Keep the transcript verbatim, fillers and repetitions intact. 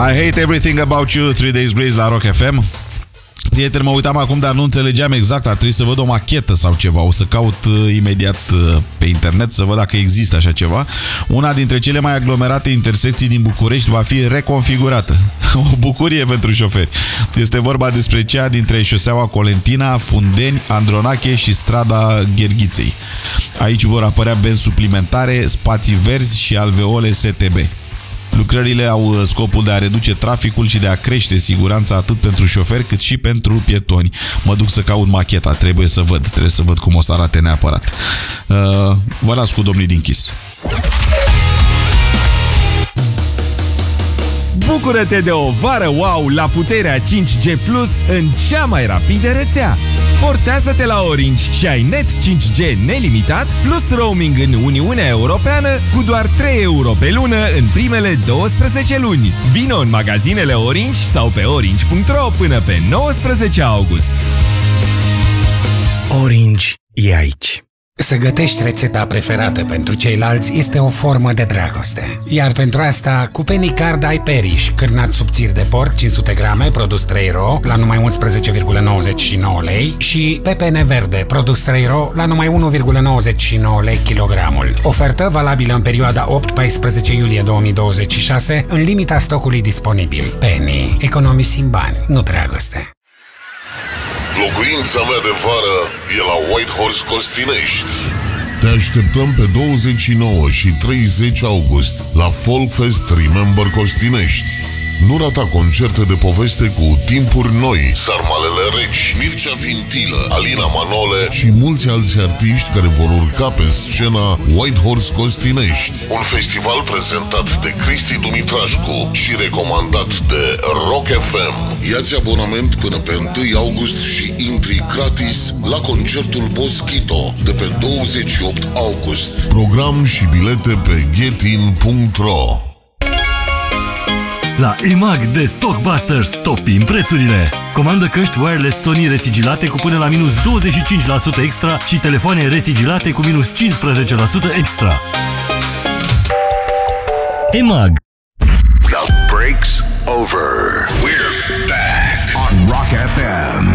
I hate everything about you, Three Days Grace la Rock F M. Prieteni, mă uitam acum, dar nu înțelegeam exact. Ar trebui să văd o machetă sau ceva. O să caut uh, imediat uh, pe internet să văd dacă există așa ceva. Una dintre cele mai aglomerate intersecții din București va fi reconfigurată. O bucurie pentru șoferi. Este vorba despre cea dintre șoseaua Colentina, Fundeni, Andronache și strada Gherghiței. Aici vor apărea benzi suplimentare, spații verzi și alveole S T B. Lucrările au scopul de a reduce traficul și de a crește siguranța atât pentru șoferi cât și pentru pietoni. Mă duc să caut macheta, trebuie să văd, trebuie să văd cum o să arate neapărat. Uh, vă las cu domnii din Kiss. Bucură-te de o vară wow la puterea cinci G Plus în cea mai rapidă rețea. Portează-te la Orange și ai net cinci G nelimitat plus roaming în Uniunea Europeană cu doar trei euro pe lună în primele douăsprezece luni. Vino în magazinele Orange sau pe orange punct ro până pe nouăsprezece august. Orange e aici. Să gătești rețeta preferată pentru ceilalți este o formă de dragoste. Iar pentru asta, cu Penny Card ai Periș, cârnat subțiri de porc cinci sute grame, produs trei euro, la numai unsprezece virgulă nouăzeci și nouă lei, și pepene verde, produs trei euro, la numai unu virgulă nouăzeci și nouă lei kilogramul. Ofertă valabilă în perioada opt paisprezece iulie două mii douăzeci și șase, în limita stocului disponibil. Penny. Economisim bani, nu dragoste. Locuința mea de vară e la Whitehorse Costinești. Te așteptăm pe douăzeci și nouă și treizeci august la Folkfest Remember Costinești. Nu rata concerte de poveste cu timpuri noi, Sarmalele Reci, Mircea Vintilă, Alina Manole și mulți alți artiști care vor urca pe scena Whitehorse Costinești. Un festival prezentat de Cristi Dumitrașcu și recomandat de Rock F M. Ia-ți abonament până pe întâi august și intri gratis la concertul Boschito de pe douăzeci și opt august. Program și bilete pe getin punct ro. La EMAG de Stockbusters topim prețurile. Comandă căști wireless Sony resigilate cu până la minus douăzeci și cinci la sută extra și telefoane resigilate cu minus cincisprezece la sută extra. EMAG. The break's over. We're back on Rock F M.